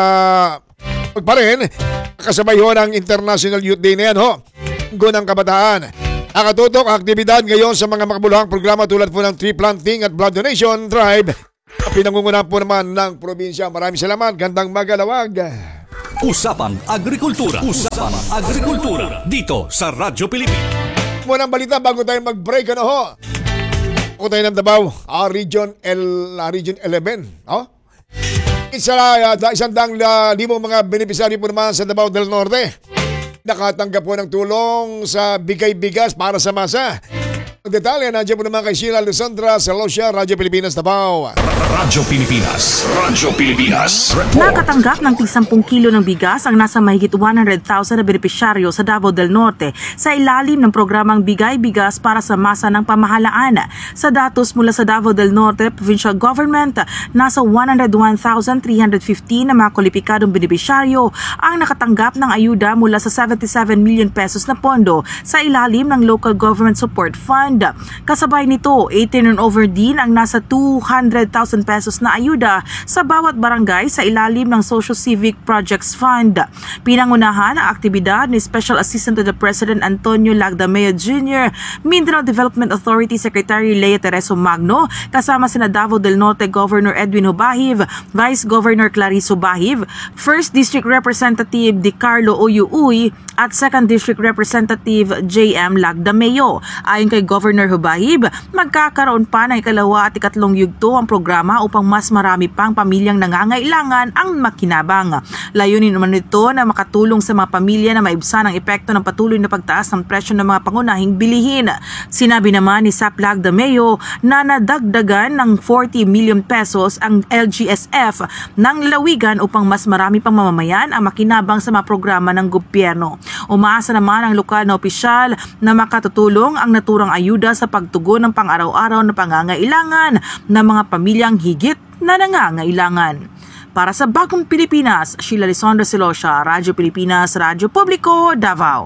pa rin, kasabay ho ng International Youth Day na yan Guho ng kabataan. Nakatutok ang aktibidad ngayon sa mga makabuluhang programa tulad po ng tree planting at blood donation drive. Pinangungunahan po naman ng probinsya. Maraming salamat. Gandang magalawag. Usapan Agrikultura. Usapan Agrikultura. Dito sa Radyo Pilipinas. Munang balita bago tayo mag-break. Ako tayo ng Davao, Region 11. Isang daang limang mga beneficiary po naman sa Davao del Norte. Nakatanggap po ng tulong sa bigay-bigas para sa masa. Ang detalye, nandiyan po naman kay Sheila Alessandra Salosya, Radyo Pilipinas, Davao. Radyo Pilipinas. Radyo Pilipinas. Nakatanggap ng tig 10 kilo ng bigas ang nasa mahigit 100,000 na benepisyaryo sa Davao del Norte sa ilalim ng programang Bigay Bigas para sa Masa ng Pamahalaan. Sa datos mula sa Davao del Norte Provincial Government, nasa 101,315 na mga kwalipikadong benepisyaryo ang nakatanggap ng ayuda mula sa 77 million pesos na pondo sa ilalim ng Local Government Support Fund. Kasabay nito, 18 and over din ang nasa 200,000 pesos na ayuda sa bawat barangay sa ilalim ng Social Civic Projects Fund. Pinangunahan ang aktibidad ni Special Assistant to the President Antonio Lagdameo Jr., Mindanao Development Authority Secretary Lea Tereso Magno, kasama sina Davao del Norte Governor Edwin Hubahiv, Vice Governor Clarice Hubahiv, 1st District Representative Di Carlo Oyuuy at 2nd District Representative J.M. Lagdameo. Ayon kay Governor Hubahib, magkakaroon pa ng ikalawa at ikatlong yugto ang programa upang mas marami pang pamilyang nangangailangan ang makinabang. Layunin naman nito na makatulong sa mga pamilya na maibsan ang epekto ng patuloy na pagtaas ng presyo ng mga pangunahing bilihin. Sinabi naman ni Sap Lagdameo na nadagdagan ng 40 million pesos ang LGSF ng lalawigan upang mas marami pang mamamayan ang makinabang sa mga programa ng gobyerno. Umaasa naman ang lokal na opisyal na makatutulong ang naturang ayuda sa pagtugon ng pang-araw-araw na pangangailangan ng mga pamilyang higit na nangangailangan. Para sa Bagong Pilipinas, Sheila Alessandra Silosya, Radyo Pilipinas, Radyo Publiko, Davao.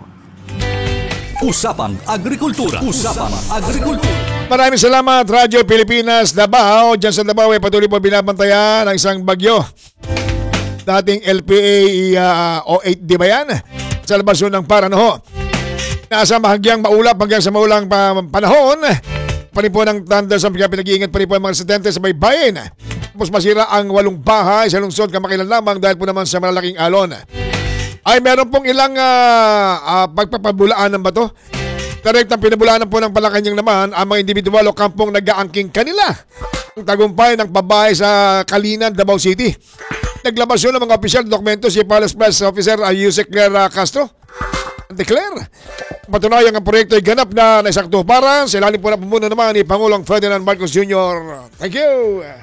Usapan Agrikultura. Usapan Agrikultura. Maraming salamat, Radyo Pilipinas, Davao. Diyan sa Davao ay patuloy po binabantayan ang isang bagyo. Dating LPA 08, di ba yan? Sa labasyon ng Paranaho. Nasa mahagyang maulap hanggang sa maulang panahon. Pari po ng thunders ang pinag-iingat pa rin po ang mga residente sa baybayin. Tapos masira ang 8 bahay sa lungsod kamakailan lamang dahil po naman sa malalaking alon. Ay meron pong ilang pagpapabulaan ng bato. Direktang pinabulaanan po ng Palakanyang naman ang mga individual o kampong nag-aangking kanila. Ang tagumpay ng babae sa Kalinan, Davao City. Naglabas yun ng mga opisyal dokumento si Palace Press Officer Yusek Claire Castro. Declare. Patunayan ang proyekto ay ganap na naisaktuparan sa ilalim po na pumuno naman ni Pangulong Ferdinand Marcos Jr. Thank you.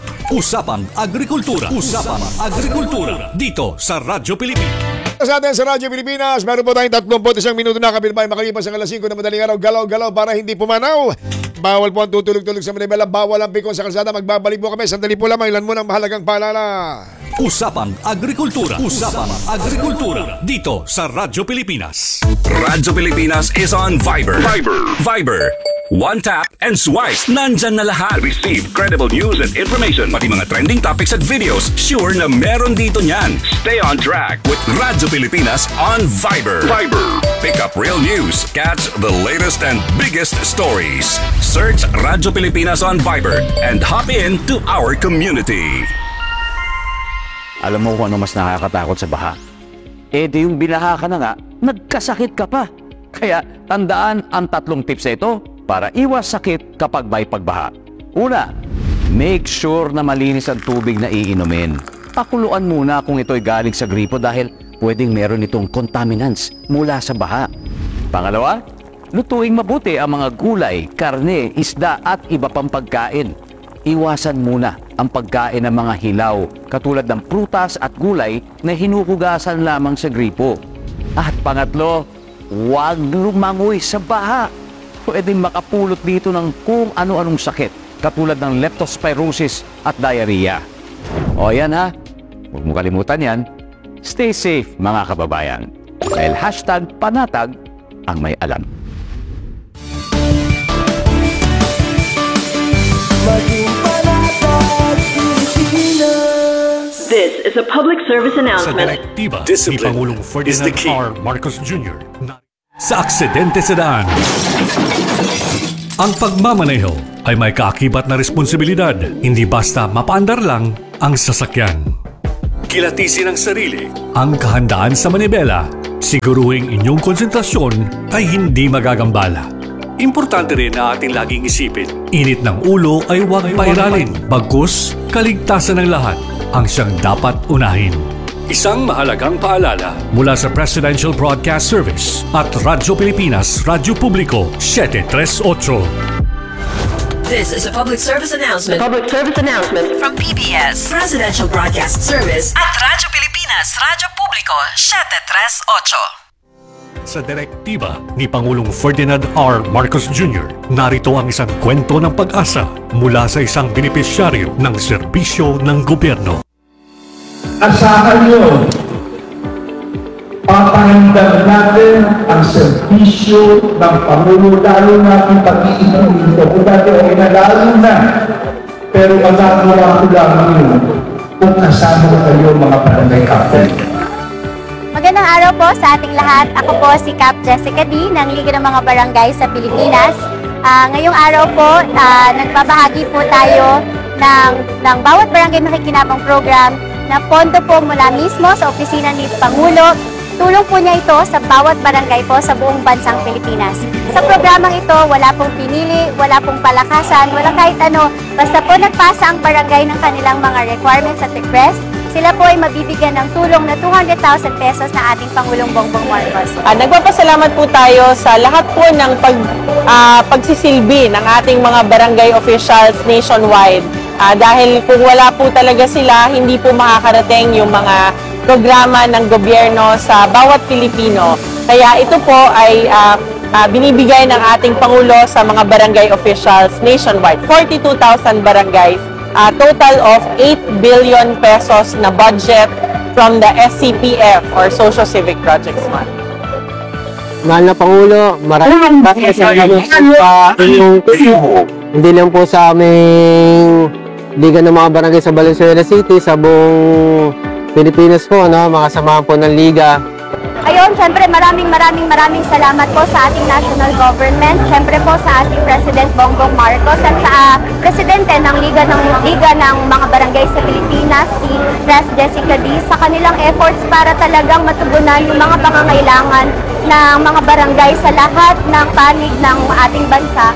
Usapang Agrikultura. Usapang Agrikultura. Dito sa Radyo Pilipinas. Sa atin sa Radyo Pilipinas, meron po tayong 31 minuto na kapilbay makalipas ang alas 5 na madaling araw. Galaw-galaw para hindi pumanaw. Bawal po ang tutulog-tulog sa manibela. Bawal ang pikon sa kalsada. Magbabalik po kami. Sandali po lamang. Ilan mo ng mahalagang paalala. Usapang Agrikultura. Usapang Agrikultura. Dito sa Radyo Pilipinas. Radyo Pilipinas is on Viber. Viber. One tap and swipe. Nandyan na lahat. Receive credible news and information. Pati mga trending topics at videos. Sure na meron dito niyan. Stay on track with Radyo Pilipinas on Viber. Pick up real news. Catch the latest and biggest stories. Search Radyo Pilipinas on Viber and hop in to our community. Alam mo kung ano mas nakakatakot sa baha? Eh di yung binaha ka na nga, nagkasakit ka pa. Kaya tandaan ang 3 tips na ito para iwas sakit kapag may pagbaha. Una, make sure na malinis ang tubig na iinumin. Pakuluan muna kung ito'y galing sa gripo dahil pwedeng meron itong contaminants mula sa baha. Pangalawa, lutuing mabuti ang mga gulay, karne, isda at iba pang pagkain. Iwasan muna ang pagkain ng mga hilaw katulad ng prutas at gulay na hinuhugasan lamang sa gripo. At pangatlo, huwag lumangoy sa baha. Pwedeng makapulot dito ng kung ano-anong sakit katulad ng leptospirosis at diarrhea. O yan ha, huwag mo kalimutan yan. Stay safe mga kababayan. Dahil #panatag ang may alam. This is a public service Sa announcement. direktiba ni Pangulong Ferdinand R. Marcos Jr. Sa aksidente sa daan, ang pagmamaneho ay may kaakibat na responsibilidad, hindi basta mapaandar lang ang sasakyan. Kilatisin ang sarili, ang kahandaan sa manibela, siguruhing inyong konsentrasyon ay hindi magagambala. Importante rin na ating laging isipin, init ng ulo ay huwag pairalin, bagkus kaligtasan ng lahat ang siyang dapat unahin. Isang mahalagang paalala mula sa Presidential Broadcast Service at Radyo Pilipinas, Radyo Publiko, 738. This is a public service announcement. From PBS, Presidential Broadcast Service at Radyo Pilipinas, Radyo Publiko, 738. Sa direktiba ni Pangulong Ferdinand R. Marcos Jr., narito ang isang kwento ng pag-asa mula sa isang benepisyaryo ng serbisyo ng gobyerno. Asahan nyo, papahindang natin ang serbisyo ng Pangulo, lalo na ang pag-iibig dito. Kung dati ay nalalo na, pero magagawa ko lamang yun kung kasama ko kayo mga barangay captain. Magandang araw po sa ating lahat. Ako po si Cap Jessica D. ng Liga ng mga Barangay sa Pilipinas. Ngayong araw po, nagbabahagi po tayo ng bawat barangay makikinabang program na pondo po mula mismo sa opisina ni Pangulo. Tulong po niya ito sa bawat barangay po sa buong bansang Pilipinas. Sa programang ito, wala pong pinili, wala pong palakasan, wala kahit ano. Basta po nagpasa ang barangay ng kanilang mga requirements at request, sila po ay mabibigyan ng tulong na 200,000 pesos na ating Pangulong Bongbong Marcos. Nagpapasalamat po tayo sa lahat po ng pagsisilbi ng ating mga barangay officials nationwide. Dahil kung wala po talaga sila, hindi po makakarating yung mga programa ng gobyerno sa bawat Pilipino. Kaya ito po ay binibigay ng ating Pangulo sa mga barangay officials nationwide. 42,000 barangays. Total of 8 billion pesos na budget from the SCPF or Social Civic Projects Fund. Mahal na Pangulo, maraming salamat sa inyong tulong. Hindi lang po sa aming Liga ng mga Barangay sa Valenzuela City, sa buong Pilipinas po, mga samahan po ng Liga. Ayun, syempre maraming salamat po sa ating national government, syempre po sa ating President Bongbong Marcos at sa Presidente ng Liga ng mga Barangay sa Pilipinas, si Pres Jessica D, sa kanilang efforts para talagang matugunan yung mga pangangailangan ng mga barangay sa lahat ng panig ng ating bansa.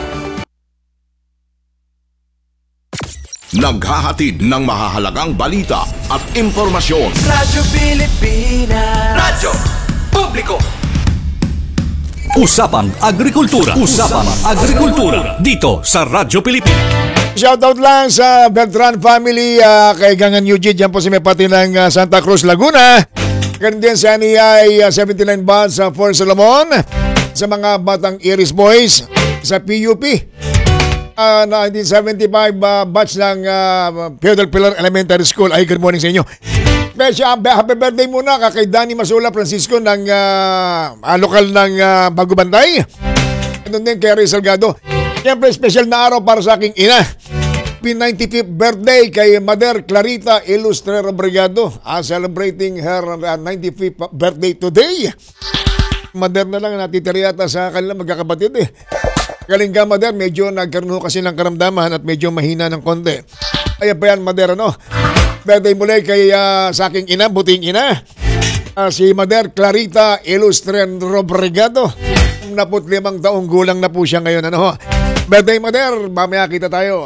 Naghahatid ng mahahalagang balita at impormasyon. Radyo Pilipinas. Radyo Publiko. Usapang Agrikultura. Usapang Agrikultura. Dito sa Radyo Pilipinas. Shoutout lang sa Beltran family, kay Gangan Eugene, dyan po si may pati ng Santa Cruz, Laguna. Ganun din sa NEI 79 Band sa Fort Solomon, sa mga batang Iris Boys sa PUP. 1975 batch ng Feudal Pillar Elementary School. Ay, good morning sa inyo. Special happy birthday muna kay Danny Masula Francisco ng lokal ng Bago Bantay. Ganun din kay Ray Salgado. Siyempre, special na araw para sa aking ina. P95th birthday kay Mother Clarita Ilustre Brigado, celebrating her 95th birthday today. Mother na lang natitira yata sa kanila magkakapatid eh. Galing ka, Mother, medyo nagkaroon kasi ng karamdaman at medyo mahina ng konti. Kaya pa yan, Mother, ano? Birthday muli kay sa aking ina, buting ina. Si Mother Clarita Ilustre Brigado. 45 taong gulang na po siya ngayon, ano? Birthday, Mother, mamaya kita tayo.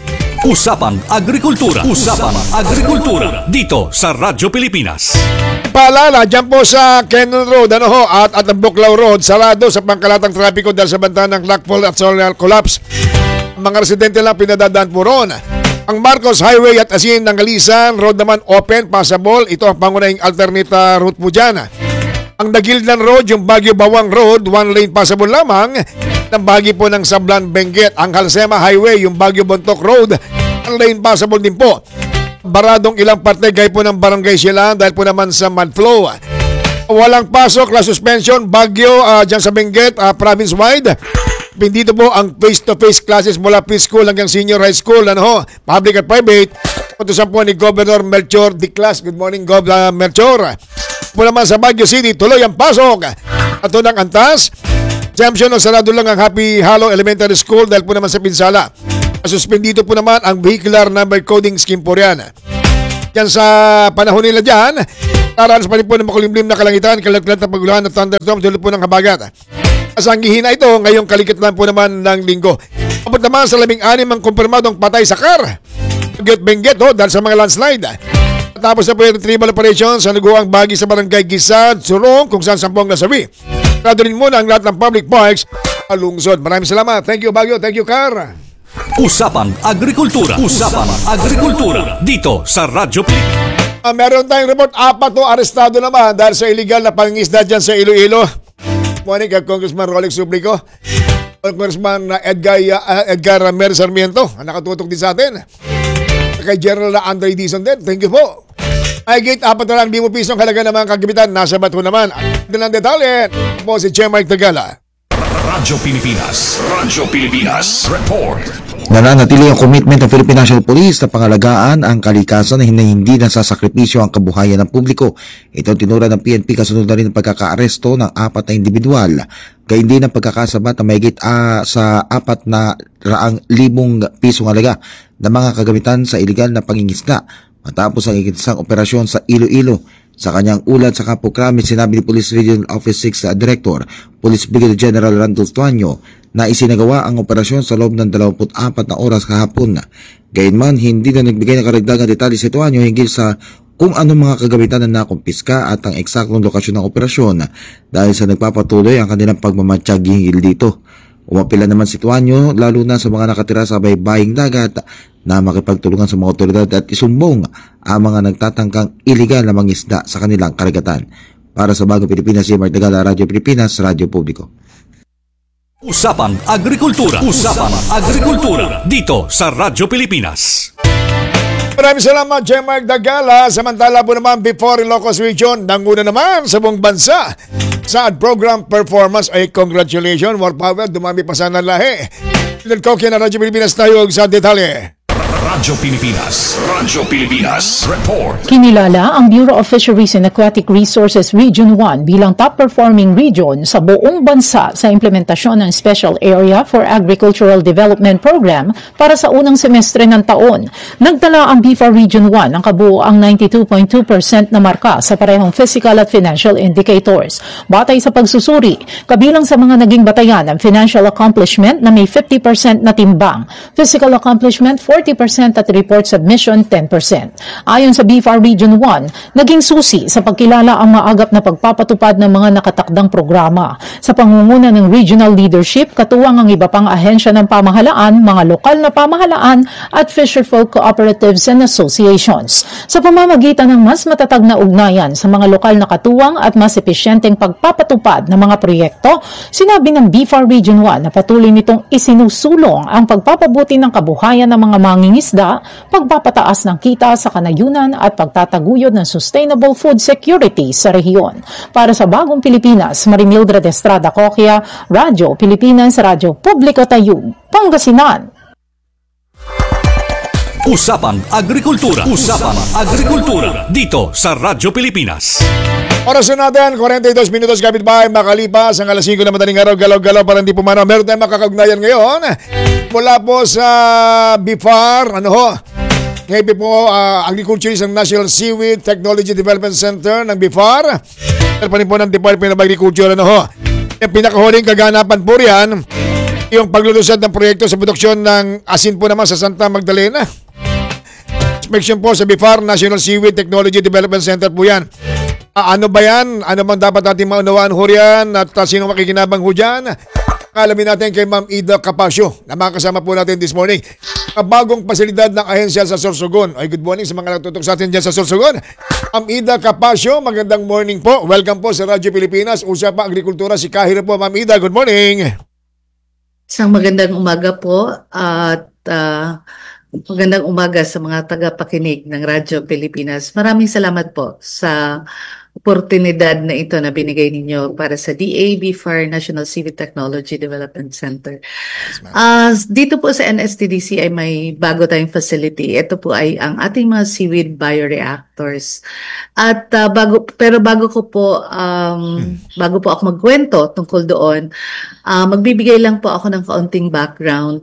Usapang Agrikultura. Usapang Agrikultura. Dito sa Radyo Pilipinas. Paalala, dyan po sa Cannon Road, at ang Buklaw Road, sarado sa pangkalatang trapiko dahil sa banta ng clockfall at solar collapse. Ang mga residente lang pinadadaan po ron. Ang Marcos Highway at Asin ng Galisan Road naman open, passable. Ito ang pangunahing alternate route po dyan. Ang Dagildan Road, yung Baguio Bawang Road, one lane passable lamang. Ng bahagi po ng Sablan Benguet. Ang Halsema Highway, yung Baguio Bontoc Road, ang lane passable din po. Baradong ilang parte gay po ng Barangay Silang dahil po naman sa mud flow. Walang pasok na suspension Baguio dyan sa Benguet, province-wide. Dito po ang face-to-face classes mula preschool hanggang senior high school, public at private. Utusan po ni Governor Melchor Diclas. Good morning, Governor Melchor. Po naman sa Baguio City, tuloy ang pasok. At ng Antas, exemption o sarado lang ang Happy Hollow Elementary School dahil po naman sa Pinsala. Suspendito po naman ang vehicular number coding scheme po yan. Yan sa panahon nila dyan, taranas pa rin po ng makulimlim na kalangitan, kalat-kalat na pagulahan at thunderstorm dulot po ng habagat. Ang gihina ito, ngayong kalikitlan po naman ng linggo. Abot naman sa 16 ang kumpirmadong patay sa car. Benguet dahil sa mga landslide. Tapos na po yung tribal operations sa naguang bahagi sa barangay Gisad, Surong, kung saan 10 nasawi. Rado rin muna ang lahat ng public parks alungsod. Maraming salamat. Thank you, Baguio. Thank you, Car. Usapang Agrikultura. Usapang Agrikultura. Dito sa Radyo Pilipinas. Meron tayong report. 4 arestado naman dahil sa illegal na pangingisda dyan sa Iloilo. Morning kay Congressman Rolex Sublico. Congressman Edgar Ramirez Sarmiento. Nakatutok din sa atin. Kay General Andre Dizon din. Thank you po. Ay gate 4,000 pisong halaga ng mga kagamitan. Nasa bato naman. Ang detalye po si Mike Tagala. Radyo Pilipinas. Radyo Pilipinas. Report. Nananatili ang commitment ng Philippine National Police na pangalagaan ang kalikasan na hindi nasasakripisyo ang kabuhayan ng publiko. Ito ang tinura ng PNP kasunod na rin ng pagkakaaresto ng 4 na individual. Gayun din ang pagkakasabat na mahigit sa 400,000 pisong halaga ng mga kagamitan sa iligal na pangingisda matapos ang ikitisang operasyon sa Iloilo. Sa kanyang ulat sa Campo Crame, sinabi ni Police Regional Office 6 Director, Police Brigadier General Randolph Tuanyo, na isinagawa ang operasyon sa loob ng 24 na oras kahapon. Gayunman, hindi na nagbigay ng karagdagang detalye si Tuanyo hinggil sa kung anong mga kagamitan na nakumpiska at ang eksaktong lokasyon ng operasyon dahil sa nagpapatuloy ang kanilang pagmamatsyag hinggil dito. Umapila naman si Tuanyo lalo na sa mga nakatira sa baybaying dagat na makipagtulungan sa mga otoridad at isumbong ang mga nagtatangkang iligal na mangisda sa kanilang karagatan. Para sa Bagong Pilipinas, si Mark Tagala, Radyo Pilipinas, Radyo Publiko. Usapang Agrikultura. Usapang Agrikultura. Dito sa Radyo Pilipinas. Maraming salamat, Mark Tagala. Samantala po naman, before Ilocos Region, nanguna naman sa buong bansa sa program performance ay congratulations, more power, dumami pa sana lahi. Pinal Koki na Radyo Pilipinas tayo sa detalye. Radyo Pilipinas. Radyo Pilipinas. Report. Kinilala ang Bureau of Fisheries and Aquatic Resources Region 1 bilang top-performing region sa buong bansa sa implementasyon ng Special Area for Agricultural Development Program para sa unang semestre ng taon. Nagtala ang BIFA Region 1 ang kabuoang 92.2% na marka sa parehong physical at financial indicators. Batay sa pagsusuri, kabilang sa mga naging batayan ang financial accomplishment na may 50% na timbang, physical accomplishment 40% 5% at report submission 10%. Ayon sa BFAR Region 1, naging susi sa pagkilala ang maagap na pagpapatupad ng mga nakatakdang programa. Sa pangunguna ng regional leadership, katuwang ang iba pang ahensya ng pamahalaan, mga lokal na pamahalaan at fisherfolk cooperatives and associations. Sa pamamagitan ng mas matatag na ugnayan sa mga lokal na katuwang at mas epesyenteng pagpapatupad ng mga proyekto, sinabi ng BFAR Region 1 na patuloy nitong isinusulong ang pagpapabuti ng kabuhayan ng mga mangingisda, pagpapataas ng kita sa kanayunan at pagtataguyod ng sustainable food security sa rehiyon. Para sa Bagong Pilipinas, Marimildred Estrada Coquia, Radyo Pilipinas, Radyo Publiko Tayug, Pangasinan. Usapang Agrikultura. Usapang Agrikultura. Dito sa Radyo Pilipinas. Oras na natin, 42 minutos kapitbahay, makalipas ang alas 5 na madaling araw, galaw-galaw para hindi pumanaw. Meron tayong makakaugnayan ngayon mula po sa BFAR, ngayon po, Agriculturist ng National Seaweed Technology Development Center ng BFAR. Pa rin po ng Department of Agriculture, Yung pinakahuling kaganapan po riyan, yung paglulusad ng proyekto sa produksyon ng asin po naman sa Santa Magdalena. Inspection po sa BFAR, National Seaweed Technology Development Center po yan. Ano ba yan? Ano bang dapat natin maunawaan ho riyan? At sino makikinabang ho dyan? Alamin natin kay Ma'am Ida Capasio na makasama po natin this morning. Bagong pasilidad ng ahensya sa Sorsogon. Ay, good morning sa mga nagtutok sa atin dyan sa Sorsogon. Ma'am Ida Capasio, magandang morning po. Welcome po sa Radyo Pilipinas. Usapang Agrikultura, si Kahir po. Ma'am Ida, good morning. Isang magandang umaga po at magandang umaga sa mga tagapakinig ng Radyo Pilipinas. Maraming salamat po sa oportunidad na ito na binigay ninyo para sa BFAR National Seaweed Technology Development Center. Dito po sa NSTDC ay may bago tayong facility. Ito po ay ang ating mga seaweed bioreactors. At bago po ako magkwento tungkol doon, magbibigay lang po ako ng kaunting background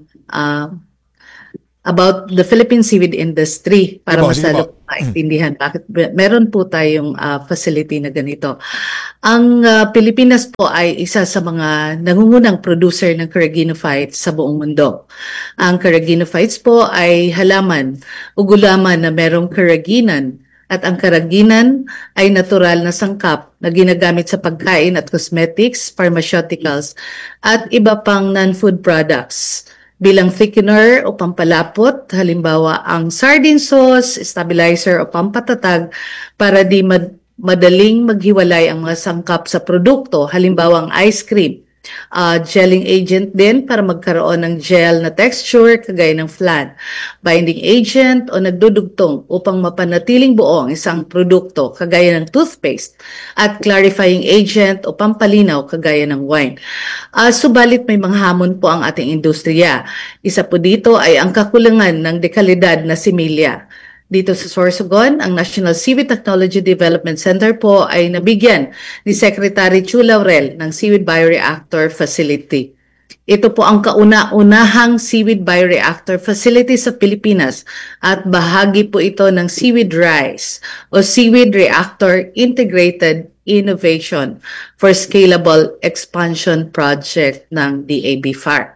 about the Philippine seaweed industry para mas lalo maintindihan bakit meron po tayong facility na ganito. Ang Pilipinas po ay isa sa mga nangungunang producer ng carrageenophytes sa buong mundo. Ang carrageenophytes po ay halaman o gulaman na merong carrageenan. At ang carrageenan ay natural na sangkap na ginagamit sa pagkain at cosmetics, pharmaceuticals, at iba pang non-food products bilang thickener o pampalapot, halimbawa ang sardine sauce, stabilizer o pampatatag para di madaling maghiwalay ang mga sangkap sa produkto, halimbawa ang ice cream. Gelling agent din para magkaroon ng gel na texture kagaya ng flan. Binding agent o nagdudugtong upang mapanatiling buo ang isang produkto kagaya ng toothpaste. At clarifying agent o pampalinaw kagaya ng wine. Subalit may mga hamon po ang ating industriya. Isa po dito ay ang kakulangan ng dekalidad na similya. Dito sa Sorsogon, ang National Seaweed Technology Development Center po ay nabigyan ni Secretary Chu Laurel ng Seaweed Bioreactor Facility. Ito po ang kauna-unahang seaweed bioreactor facility sa Pilipinas at bahagi po ito ng Seaweed RISE o Seaweed Reactor Integrated Innovation for Scalable Expansion Project ng DABFAR.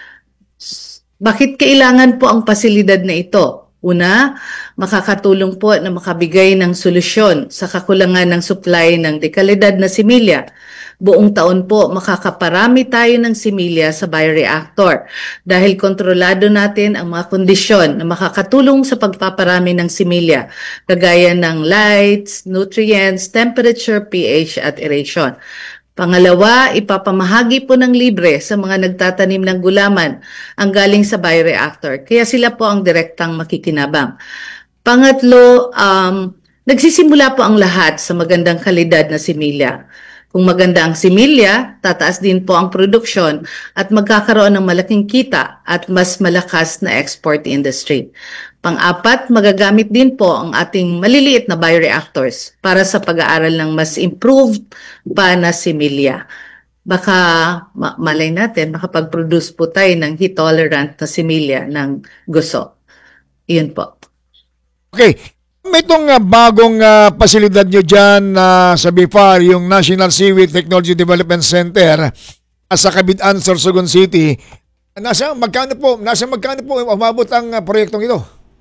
Bakit kailangan po ang pasilidad na ito? Una, makakatulong po na makabigay ng solusyon sa kakulangan ng supply ng dekalidad na similya. Buong taon po makakaparami tayo ng similya sa bioreactor dahil kontrolado natin ang mga kondisyon na makakatulong sa pagpaparami ng similya, kagaya ng lights, nutrients, temperature, pH at aeration. Pangalawa, ipapamahagi po ng libre sa mga nagtatanim ng gulaman ang galing sa bioreactor. Kaya sila po ang direktang makikinabang. Pangatlo, nagsisimula po ang lahat sa magandang kalidad na similya. Kung maganda ang similya, tataas din po ang produksyon at magkakaroon ng malaking kita at mas malakas na export industry. Pang-apat, magagamit din po ang ating maliliit na bioreactors para sa pag-aaral ng mas improved pa na similya. Baka malay natin, makapag-produce po tayo ng heat-tolerant na similya ng gusto. Iyon po. Okay. May itong bagong pasilidad nyo dyan sa BFAR, yung National Seaweed Technology Development Center sa Cabidan, Sorsogon City. Nasa magkano po umabot ang proyektong ito?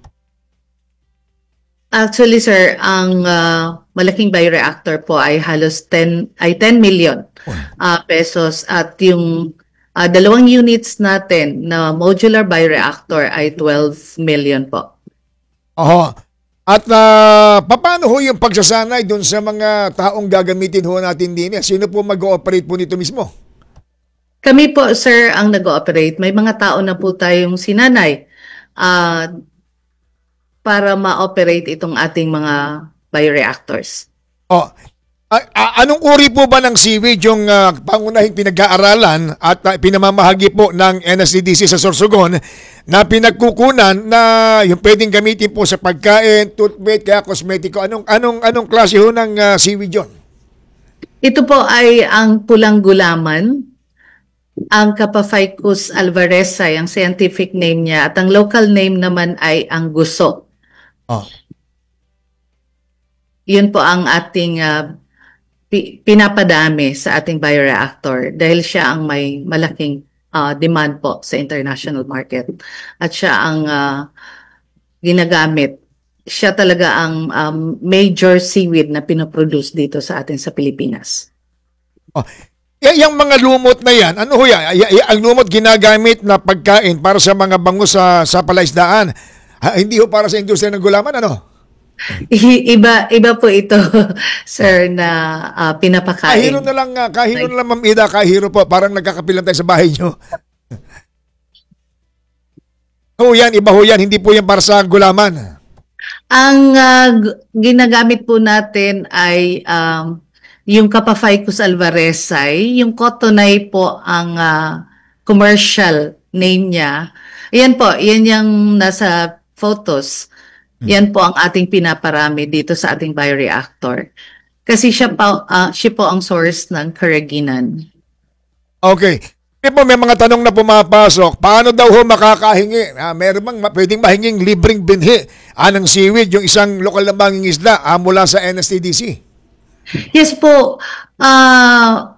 Actually, sir, ang malaking bioreactor po ay halos 10 million pesos at yung dalawang units natin na modular bioreactor ay 12 million po. Oho. At paano ho yung pagsasanay dun sa mga taong gagamitin ho natin din? Sino po mag-ooperate po nito mismo? Kami po, sir, ang nag-ooperate. May mga tao na po tayong sinanay para ma-operate itong ating mga bioreactors. Oh, anong uri po ba ng seaweed yung pangunahing pinag-aaralan at pinamamahagi po ng NSCDC sa Sorsogon na pinagkukunan na yung pwedeng gamitin po sa pagkain, toothpaste, kaya kosmetiko? Anong klase ho ng seaweed yun? Ito po ay ang pulang gulaman, ang Capaphycus alvarezi, ang scientific name niya, at ang local name naman ay ang guso. Oh. Yun po ang ating pinapadami sa ating bioreactor dahil siya ang may malaking demand po sa international market. At siya ang ginagamit. Siya talaga ang major seaweed na pinoproduce dito sa atin sa Pilipinas. Oh. Yung mga lumot na yan, ano ho yan? Ang lumot ginagamit na pagkain para sa mga bango sa palaisdaan. Hindi ho para sa industriya ng gulaman, ano? Iba po ito, sir, na pinapakain. Kahiro na lang, Ma'am Ida, kahiro po. Parang nagkakapilan tayo sa bahay nyo. Iba ho yan. Hindi po yan para sa gulaman. Ang ginagamit po natin ay yung Capaphycus alvarezi, yung cotonay po ang commercial name niya. Yan po, yan yung nasa photos. Yan po ang ating pinaparami dito sa ating bioreactor. Kasi siya po ang source ng carrageenan. Okay. May mga tanong na pumapasok. Paano daw ho makakahingi? Meron bang pwedeng mahinging libreng binhi ng seaweed, yung isang lokal na mangingisda mula sa NSTDC? Yes po.